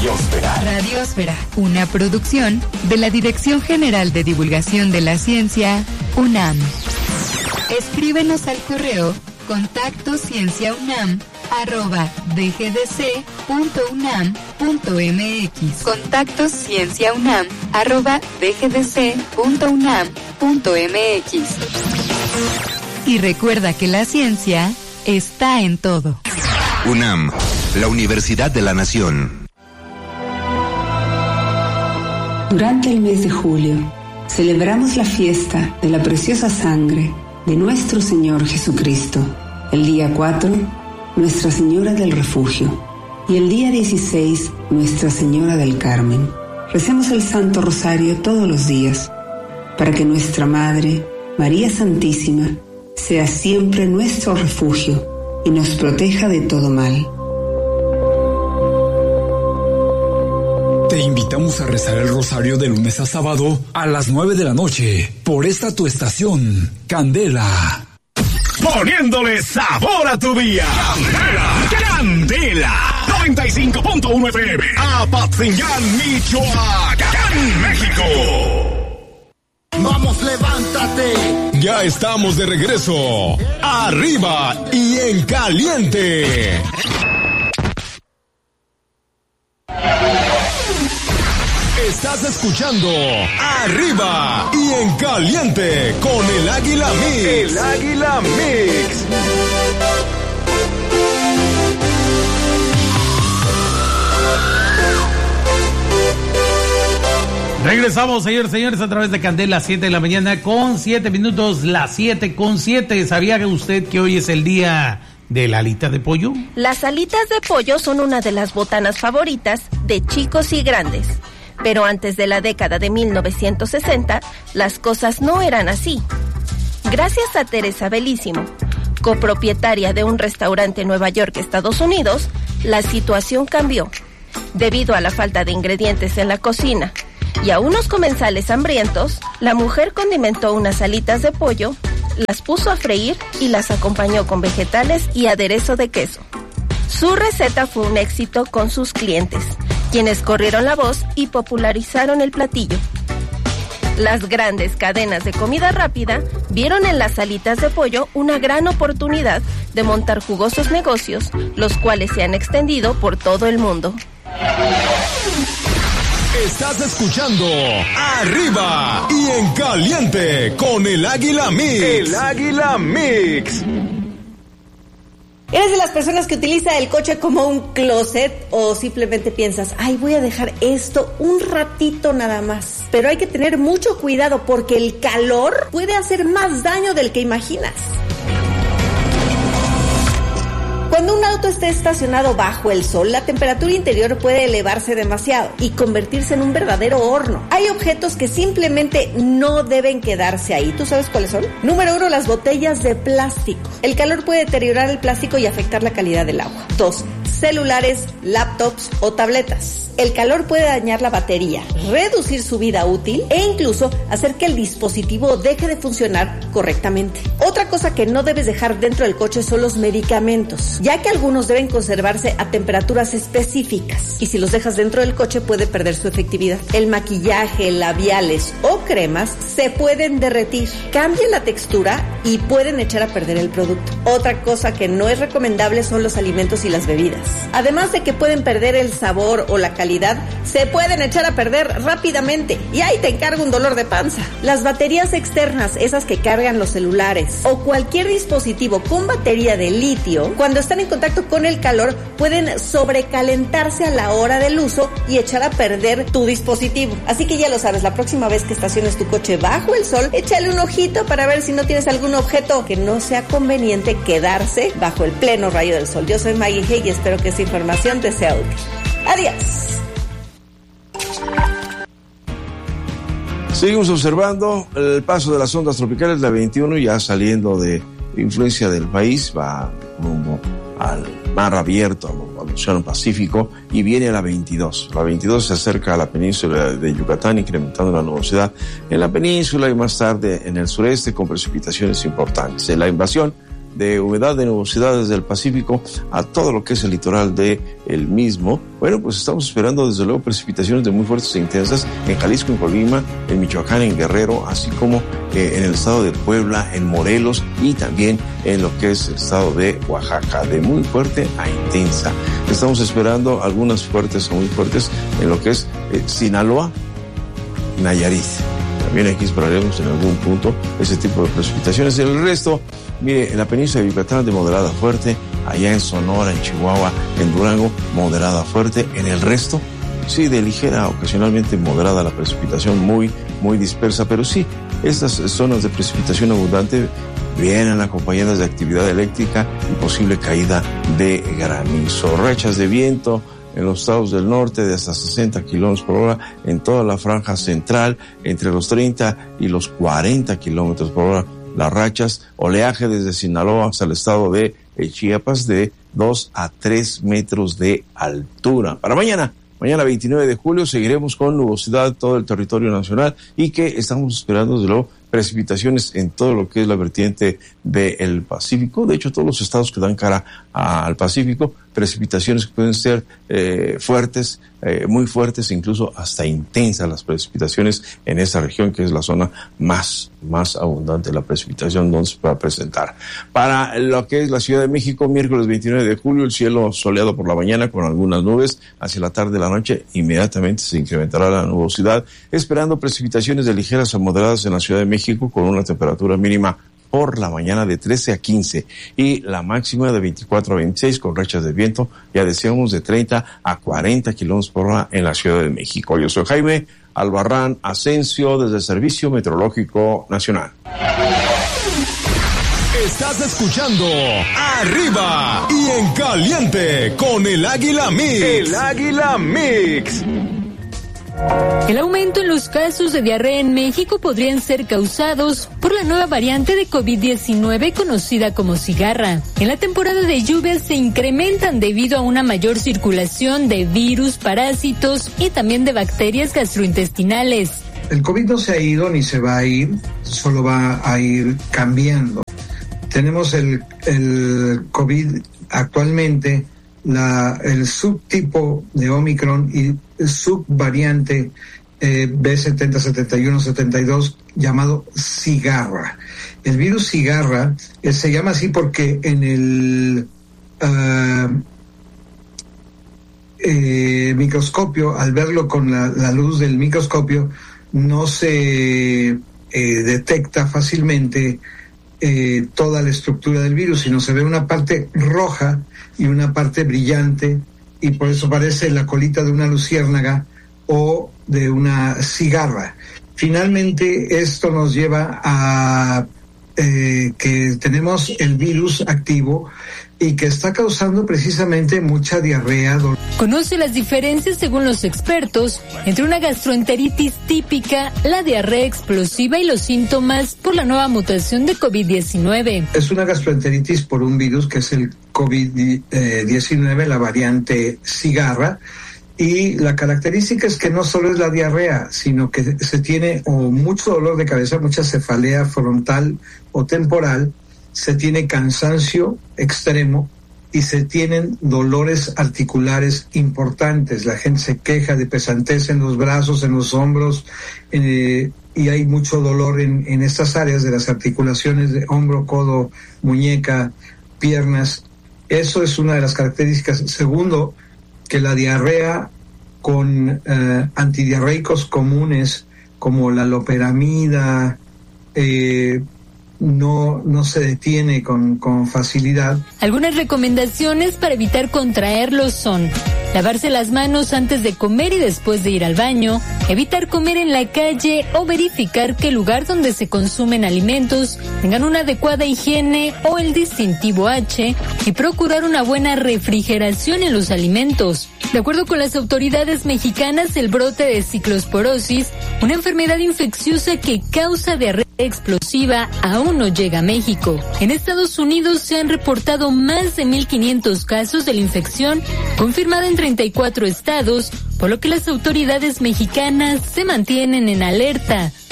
Radiósfera. Radiósfera, una producción de la Dirección General de Divulgación de la Ciencia, UNAM. Escríbenos al correo contactoscienciaunam@dgdc.unam.mx. contactoscienciaunam@dgdc.unam.mx. Y recuerda que la ciencia está en todo. UNAM, la Universidad de la Nación. Durante el mes de julio, celebramos la fiesta de la preciosa sangre de nuestro Señor Jesucristo. El día 4, Nuestra Señora del Refugio. Y el día 16, Nuestra Señora del Carmen. Recemos el Santo Rosario todos los días, para que nuestra Madre, María Santísima, sea siempre nuestro refugio y nos proteja de todo mal. Te invitamos a rezar el rosario de lunes a sábado a las 9 de la noche por esta tu estación, Candela. Poniéndole sabor a tu día. Candela. 95.1 FM. Apatzingán, Michoacán, México. Vamos, levántate. Ya estamos de regreso. Arriba y en caliente. Estás escuchando Arriba y en Caliente con el Águila Mix. El Águila Mix. Regresamos, señores, a través de Candela, 7 de la mañana con 7 minutos, las 7:07. ¿Sabía usted que hoy es el día de la alita de pollo? Las alitas de pollo son una de las botanas favoritas de chicos y grandes. Pero antes de la década de 1960, las cosas no eran así. Gracias a Teresa Bellísimo, copropietaria de un restaurante en Nueva York, Estados Unidos, la situación cambió. Debido a la falta de ingredientes en la cocina y a unos comensales hambrientos, la mujer condimentó unas alitas de pollo, las puso a freír y las acompañó con vegetales y aderezo de queso. Su receta fue un éxito con sus clientes, quienes corrieron la voz y popularizaron el platillo. Las grandes cadenas de comida rápida vieron en las alitas de pollo una gran oportunidad de montar jugosos negocios, los cuales se han extendido por todo el mundo. Estás escuchando Arriba y en Caliente con el Águila Mix. El Águila Mix. ¿Eres de las personas que utiliza el coche como un closet o simplemente piensas, ay, voy a dejar esto un ratito nada más? Pero hay que tener mucho cuidado porque el calor puede hacer más daño del que imaginas. Cuando un auto esté estacionado bajo el sol, la temperatura interior puede elevarse demasiado y convertirse en un verdadero horno. Hay objetos que simplemente no deben quedarse ahí. ¿Tú sabes cuáles son? Número 1, las botellas de plástico. El calor puede deteriorar el plástico y afectar la calidad del agua. 2, celulares, laptops o tabletas. El calor puede dañar la batería, reducir su vida útil e incluso hacer que el dispositivo deje de funcionar correctamente. Otra cosa que no debes dejar dentro del coche son los medicamentos, ya que algunos deben conservarse a temperaturas específicas y si los dejas dentro del coche puede perder su efectividad. El maquillaje, labiales o cremas se pueden derretir, cambian la textura y pueden echar a perder el producto. Otra cosa que no es recomendable son los alimentos y las bebidas. Además de que pueden perder el sabor o la calidad, se pueden echar a perder rápidamente y ahí te encargo un dolor de panza. Las baterías externas, esas que cargan los celulares o cualquier dispositivo con batería de litio, cuando están en contacto con el calor, pueden sobrecalentarse a la hora del uso y echar a perder tu dispositivo. Así que ya lo sabes, la próxima vez que estaciones tu coche bajo el sol, échale un ojito para ver si no tienes algún objeto que no sea conveniente quedarse bajo el pleno rayo del sol. Yo soy Maggie Hey y espero que esta información te sea útil. Adiós. Seguimos observando el paso de las ondas tropicales. La 21 ya saliendo de influencia del país, va rumbo al mar abierto, al Océano Pacífico, y viene a la 22. La 22 se acerca a la península de Yucatán, incrementando la nubosidad en la península y más tarde en el sureste con precipitaciones importantes. La invasión de humedad, de nubosidad desde el Pacífico a todo lo que es el litoral de el mismo. Bueno, pues estamos esperando desde luego precipitaciones de muy fuertes e intensas en Jalisco, en Colima, en Michoacán, en Guerrero, así como en el estado de Puebla, en Morelos y también en lo que es el estado de Oaxaca, de muy fuerte a intensa. Estamos esperando algunas fuertes o muy fuertes en lo que es Sinaloa, Nayarit. También aquí esperaremos en algún punto ese tipo de precipitaciones. El resto, mire, en la península de Yucatán de moderada a fuerte, allá en Sonora, en Chihuahua, en Durango, moderada a fuerte. En el resto, sí, de ligera, ocasionalmente moderada la precipitación, muy dispersa, pero sí, estas zonas de precipitación abundante vienen acompañadas de actividad eléctrica y posible caída de granizo, rachas de viento en los estados del norte de hasta 60 kilómetros por hora, en toda la franja central, entre los 30 y los 40 kilómetros por hora, las rachas, oleaje desde Sinaloa hasta el estado de Chiapas de 2 a 3 metros de altura. Para mañana 29 de julio, seguiremos con nubosidad todo el territorio nacional y que estamos esperando, desde luego, precipitaciones en todo lo que es la vertiente del Pacífico. De hecho, todos los estados que dan cara al Pacífico, precipitaciones que pueden ser fuertes, muy fuertes, incluso hasta intensas las precipitaciones en esa región, que es la zona más abundante de la precipitación donde se pueda presentar. Para lo que es la Ciudad de México, miércoles 29 de julio, el cielo soleado por la mañana con algunas nubes. Hacia la tarde de la noche, inmediatamente se incrementará la nubosidad, esperando precipitaciones de ligeras a moderadas en la Ciudad de México, con una temperatura mínima por la mañana de 13 a 15 y la máxima de 24 a 26 con rachas de viento, ya decíamos, de 30 a 40 kilómetros por hora en la Ciudad de México. Yo soy Jaime Albarrán Asensio desde el Servicio Meteorológico Nacional. Estás escuchando Arriba y en Caliente con el Águila Mix. El Águila Mix. El aumento en los casos de diarrea en México podrían ser causados por la nueva variante de COVID-19 conocida como cigarra. En la temporada de lluvias se incrementan debido a una mayor circulación de virus, parásitos y también de bacterias gastrointestinales. El COVID no se ha ido ni se va a ir, solo va a ir cambiando. Tenemos el COVID actualmente, el subtipo de Omicron y subvariante B70, 71, 72 llamado cigarra. El virus cigarra se llama así porque en el microscopio, al verlo con la luz del microscopio, no se detecta fácilmente toda la estructura del virus, sino se ve una parte roja y una parte brillante, y por eso parece la colita de una luciérnaga o de una cigarra. Finalmente, esto nos lleva a que tenemos el virus activo y que está causando precisamente mucha diarrea. Conoce las diferencias, según los expertos, entre una gastroenteritis típica, la diarrea explosiva y los síntomas por la nueva mutación de COVID-19. Es una gastroenteritis por un virus que es el COVID-19, la variante cigarra, y la característica es que no solo es la diarrea, sino que se tiene o mucho dolor de cabeza, mucha cefalea frontal o temporal, se tiene cansancio extremo y se tienen dolores articulares importantes. La gente se queja de pesantez en los brazos, en los hombros, y hay mucho dolor en estas áreas de las articulaciones de hombro, codo, muñeca, piernas. Eso es una de las características. Segundo, que la diarrea con antidiarreicos comunes como la loperamida no se detiene con facilidad. Algunas recomendaciones para evitar contraerlos son: lavarse las manos antes de comer y después de ir al baño, evitar comer en la calle o verificar que el lugar donde se consumen alimentos tengan una adecuada higiene o el distintivo H, y procurar una buena refrigeración en los alimentos. De acuerdo con las autoridades mexicanas, el brote de ciclosporosis, una enfermedad infecciosa que causa diarrea explosiva, aún no llega a México. En Estados Unidos se han reportado más de 1,500 casos de la infección confirmada en 34 estados, por lo que las autoridades mexicanas se mantienen en alerta